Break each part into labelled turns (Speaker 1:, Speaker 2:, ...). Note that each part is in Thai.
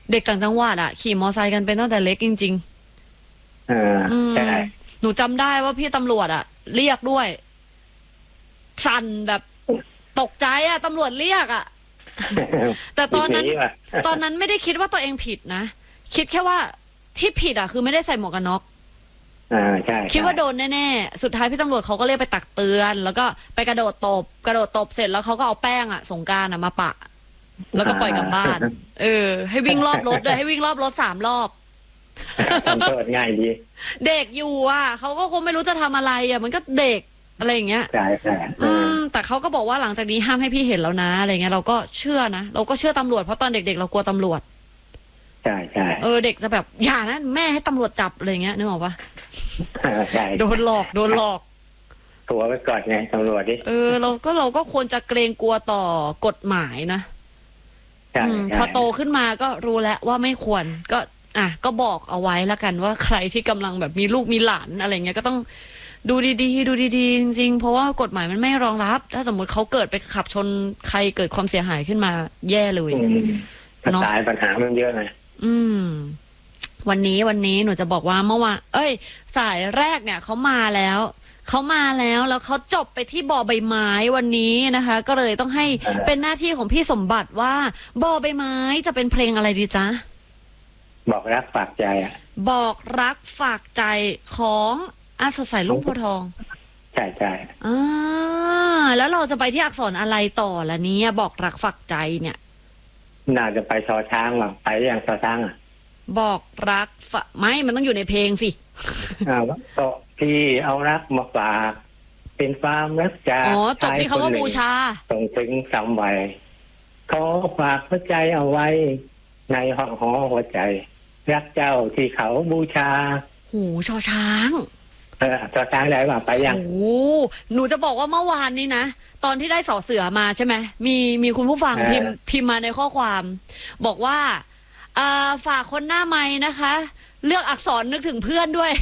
Speaker 1: เด็กต่างจังหวัดอะขี่มอไซค์กันเป็นตั้งแต่เล็กจริง
Speaker 2: ใช่
Speaker 1: หนูจำได้ว่าพี่ตำรวจอะเรียกด้วยสั่นแบบตกใจอะตำรวจเรียกอะแต่ตอนนั้นไม่ได้คิดว่าตัวเองผิดนะคิดแค่ว่าที่ผิดอะคือไม่ได้ใส่หมวกกันน็อก
Speaker 2: ใช่
Speaker 1: คิดว่าโดนแน่ๆสุดท้ายพี่ตำรวจเขาก็เรียกไปตักเตือนแล้วก็ไปกระโดดตบเสร็จแล้วเขาก็เอาแป้งอะสงกรานต์อะมาปะแล้วก็ปล่อยกลับบ้านให้วิ่งรอบรถด้วยให้วิ่งรอบรถ3 รอบ
Speaker 2: ทำโทษง่ายดี
Speaker 1: เด็กอยู่อ่ะเขาก็คงไม่รู้จะทำอะไรอ่ะมันก็เด็กอะไรอย่างเงี้ย
Speaker 2: ใช่
Speaker 1: แต่เขาก็บอกว่าหลังจากนี้ห้ามให้พี่เห็นแล้วนะอะไรเงี้ยเราก็เชื่อนะเราก็เชื่อตำรวจเพราะตอนเด็กๆเรากลัวตำรวจ
Speaker 2: ใช่
Speaker 1: เด็กจะแบบอย่านะแม่ให้ตำรวจจับอะไรเงี้ยนึกออกปะ
Speaker 2: ใช่
Speaker 1: โดนหลอก
Speaker 2: ตัวไปก่อนไงตำรวจดิ
Speaker 1: เราก็ควรจะเกรงกลัวต่อกฎหมายนะพอโตขึ้นมาก็รู้แล้วว่าไม่ควรก็บอกเอาไว้แล้วกันว่าใครที่กำลังแบบมีลูกมีหลานอะไรเงี้ยก็ต้องดูดีๆจริงๆเพราะว่ากฎหมายมันไม่รองรับถ้าสมมติเขาเกิดไปขับชนใครเกิดความเสียหายขึ้นมาแย่เลย
Speaker 2: เนาะปัญหามันเยอะนะ
Speaker 1: วันนี้หนูจะบอกว่าเมื่อวานสายแรกเนี่ยเขามาแล้วเขาจบไปที่บอใบไม้วันนี้นะคะก็เลยต้องให้เป็นหน้าที่ของพี่สมบัติว่าบอใบไม้จะเป็นเพลงอะไรดีจ๊ะ
Speaker 2: บอกรักฝากใจ
Speaker 1: บอกรักฝากใจของสดใสลุ่งโพทอง
Speaker 2: ใช่
Speaker 1: แล้วเราจะไปที่อักษรอะไรต่อล่ะเนี่ยบอกรักฝากใจเนี่ย
Speaker 2: น่าจะไปชอช้างหรอไปอย่างชอช้าง
Speaker 1: บอกรักไม่มันต้องอยู่ในเพลงสิ
Speaker 2: ก็พี่เอารักมาฝากเป็นความรักจาก
Speaker 1: จบที่คำว่าบูชา
Speaker 2: ส่งถึงสามวัยขอฝากหัวใจเอาไว้ในห้องหอหัวใจรักเจ้าที่เขาบูชา
Speaker 1: หูชอช้าง
Speaker 2: ชอช้างได้ป่ะไปยัง
Speaker 1: หนูจะบอกว่าเมื่อวานนี้นะตอนที่ได้สอเสือมาใช่ไหมมีคุณผู้ฟังพิมพ์มาในข้อความบอกว่าฝากคนหน้าไม้นะคะเลือกอักษรนึกถึงเพื่อนด้วย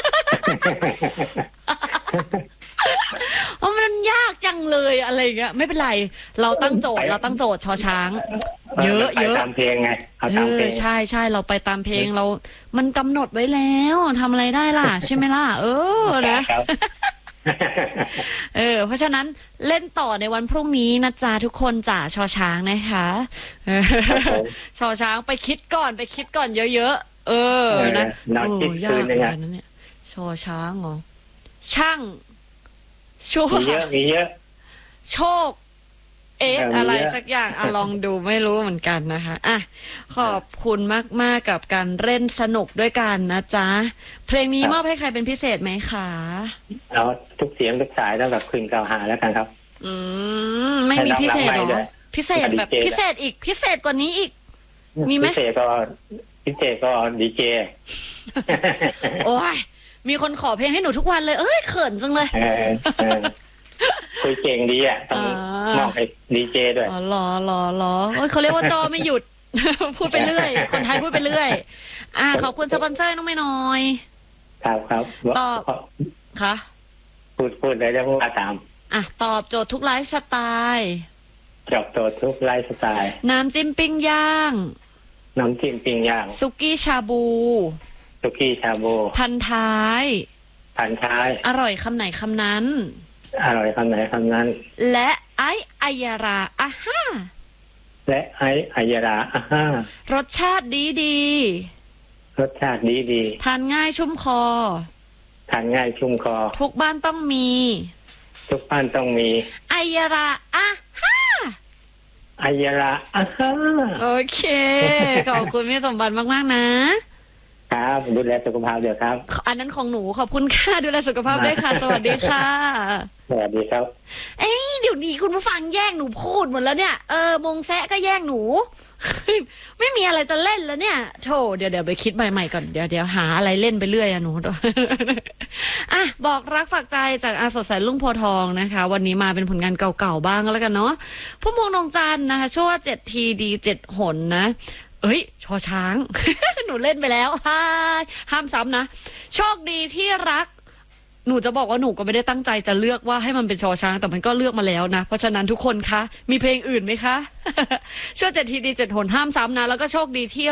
Speaker 1: เพราะมันยากจังเลยอะไรเงี้ยไม่เป็นไรเราตั้งโจทย์ชอช้างเยอะ
Speaker 2: ตามเพลงไง
Speaker 1: ใช่เราไปตามเพลงเรามันกำหนดไว้แล้วทำอะไรได้ล่ะใช่ไหมล่ะนะเพราะฉะนั้นเล่นต่อในวันพรุ่งนี้นะจ๊ะทุกคนจ่าชอช้างนะคะชอช้างไปคิดก่อนเยอะๆนะ
Speaker 2: ยากเลย
Speaker 1: นะเนี่ยชอช้างเหรอช่างชั่ว
Speaker 2: มีเยอะ
Speaker 1: โชคอะไรสักอย่างลองดูไม่รู้เหมือนกันนะคะขอบคุณมากกับการเล่นสนุกด้วยกันนะจ๊ะเพลงนี้มอบให้ใครเป็นพิเศษไหมคะ
Speaker 2: เอาทุกเสียงทุกสายแล้วแบบคืนกล่าวหาแล้วกันครับ
Speaker 1: ไม่มีพิเศษหรอพิเศษแบบพิเศษอีกพิเศษกว่านี้อีกมีไหม
Speaker 2: พิเศษก็ดีเจ
Speaker 1: โอ้ยมีคนขอเพลงให้หนูทุกวันเลยเขินจังเลย
Speaker 2: คุยเก่งดีต้องมองให้ดีเจด้วย
Speaker 1: หรอเขาเรียกว่าจอไม่หยุดพูดไปเรื่อยคนไทยพูดไปเรื่อยขอบคุณสปอนเซอร์น้องไม่น้อย
Speaker 2: ครับ
Speaker 1: ตอบค่ะ
Speaker 2: พูดเลยได้พูดตาม
Speaker 1: ตอบโจทย์ทุกไลฟ์สไตล์น้ำจิ้มปิ้งย่างซุกี้ชาบูพันท้ายอร่อยคำไหนคำนั้นและอัยยารารสชาติดีทานง่ายชุ่มคอทุกบ้านต้องมีอัยยาราโอเคขอบคุณพี่สมบัติมากๆนะครับ
Speaker 2: ดูแลสุขภาพเดี๋ยวครับ
Speaker 1: อันนั้นของหนูขอบคุณค่ะดูแลสุขภาพด้วยค่ะสวัสดีค่ะ
Speaker 2: สวัสดีครับ
Speaker 1: เดี๋ยวนี้คุณผู้ฟังแย่งหนูพูดหมดแล้วเนี่ยมงแซะก็แย่งหนู ไม่มีอะไรจะเล่นแล้วเนี่ยโธ่เดี๋ยวไปคิดใหม่ๆก่อนเดี๋ยวหาอะไรเล่นไปเรื่อยหนูบอกรักฝากใจจากสดใสลุ่งโพทองนะคะวันนี้มาเป็นผลงานเก่าๆบ้างแล้วกันเนาะพุ่มพวงดวงจันทร์นะคะชั่ว7 ทีดี7 หนนะชอช้าง หนูเล่นไปแล้วห้ามซ้ำนะโชคดีที่รักหนูจะบอกว่าหนูก็ไม่ได้ตั้งใจจะเลือกว่าให้มันเป็นชอช้างแต่มันก็เลือกมาแล้วนะเพราะฉะนั้นทุกคนคะมีเพลงอื่นไหมคะ ชั่ว7 ทีดี7 หนห้ามซ้ำนะแล้วก็โชคดีที่